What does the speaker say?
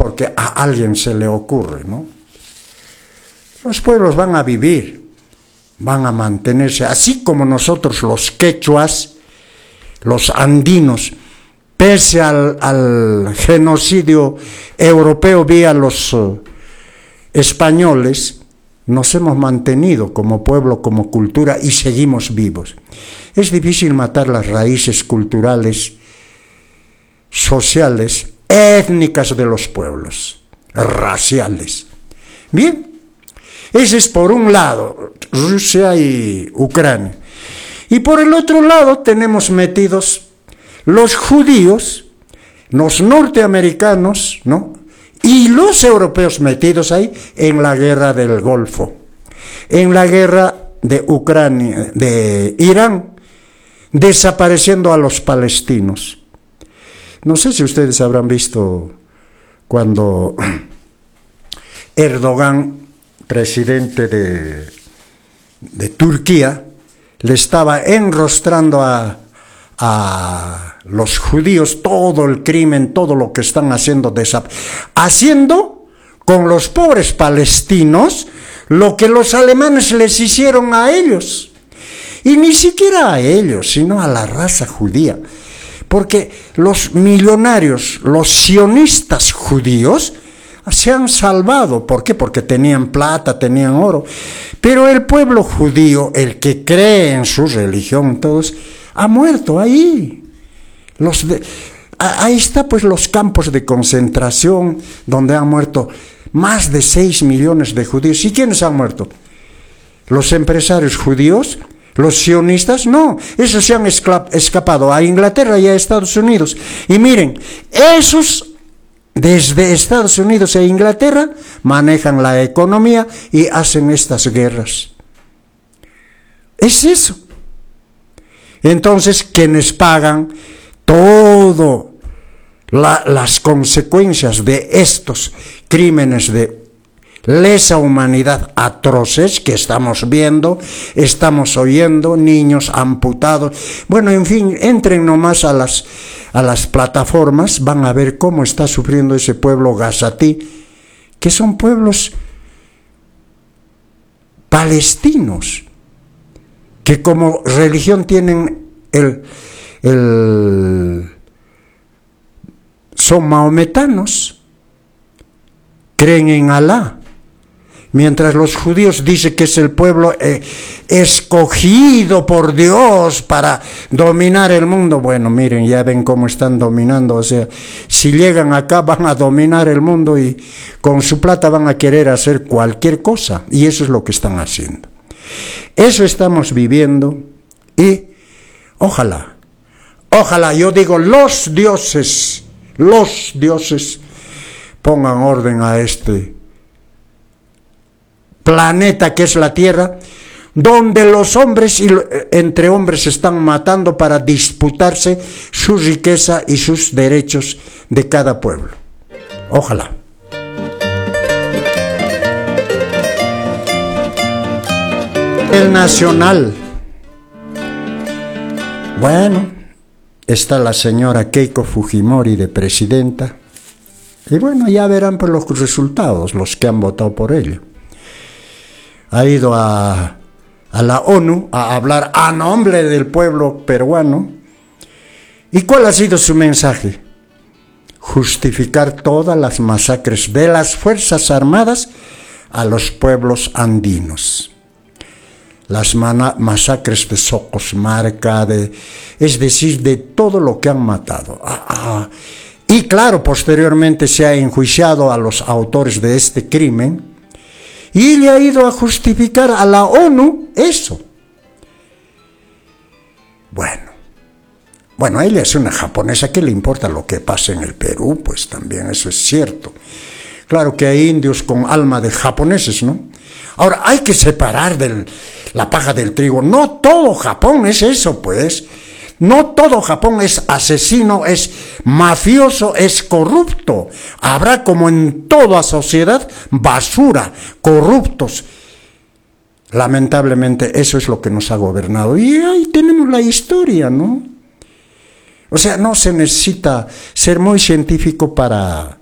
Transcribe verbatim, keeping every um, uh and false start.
porque a alguien se le ocurre, ¿no? Los pueblos van a vivir, van a mantenerse, así como nosotros los quechuas, los andinos, pese al, al genocidio europeo vía los uh, españoles, nos hemos mantenido como pueblo, como cultura y seguimos vivos. Es difícil matar las raíces culturales, sociales, étnicas de los pueblos, raciales. Bien, ese es por un lado, Rusia y Ucrania. Y por el otro lado tenemos metidos los judíos, los norteamericanos, ¿no? Y los europeos metidos ahí en la guerra del Golfo, en la guerra de Ucrania, de Irán, desapareciendo a los palestinos. No sé si ustedes habrán visto cuando Erdogan, presidente de, de Turquía, le estaba enrostrando a, a los judíos todo el crimen, todo lo que están haciendo, haciendo con los pobres palestinos lo que los alemanes les hicieron a ellos. Y ni siquiera a ellos, sino a la raza judía. Porque los millonarios, los sionistas judíos, se han salvado. ¿Por qué? Porque tenían plata, tenían oro. Pero el pueblo judío, el que cree en su religión, todos, ha muerto ahí. Los de, ahí está pues los campos de concentración donde han muerto más de seis millones de judíos. ¿Y quiénes han muerto? ¿Los empresarios judíos? ¿Los sionistas? No, esos se han escapado a Inglaterra y a Estados Unidos. Y miren, esos desde Estados Unidos e Inglaterra manejan la economía y hacen estas guerras. Es eso. Entonces, quienes pagan todo la, las consecuencias de estos crímenes de lesa humanidad atroces que estamos viendo, estamos oyendo, niños amputados. Bueno, en fin, entren nomás a las, a las plataformas, van a ver cómo está sufriendo ese pueblo gazatí, que son pueblos palestinos, que como religión tienen el, el son maometanos, creen en Alá. Mientras los judíos dicen que es el pueblo eh, escogido por Dios para dominar el mundo. Bueno, miren, ya ven cómo están dominando. O sea, si llegan acá van a dominar el mundo y con su plata van a querer hacer cualquier cosa. Y eso es lo que están haciendo. Eso estamos viviendo y ojalá, ojalá, yo digo, los dioses, los dioses pongan orden a este planeta que es la Tierra, donde los hombres y entre hombres se están matando para disputarse su riqueza y sus derechos de cada pueblo. Ojalá. El Nacional. Bueno, está la señora Keiko Fujimori de presidenta. Y bueno, ya verán por los resultados, los que han votado por ella. Ha ido a, a la ONU a hablar a nombre del pueblo peruano. ¿Y cuál ha sido su mensaje? Justificar todas las masacres de las Fuerzas Armadas a los pueblos andinos. Las masacres de Socosmarca, de, es decir, de todo lo que han matado. Ah, ah. Y claro, posteriormente se ha enjuiciado a los autores de este crimen. Y le ha ido a justificar a la ONU eso. Bueno, bueno, ella es una japonesa, ¿qué le importa lo que pasa en el Perú? Pues también eso es cierto. Claro que hay indios con alma de japoneses, ¿no? Ahora, hay que separar del, la paja del trigo. No todo Japón es eso, pues. No todo Japón es asesino, es mafioso, es corrupto. Habrá, como en toda sociedad, basura, corruptos. Lamentablemente eso es lo que nos ha gobernado. Y ahí tenemos la historia, ¿no? O sea, no se necesita ser muy científico para,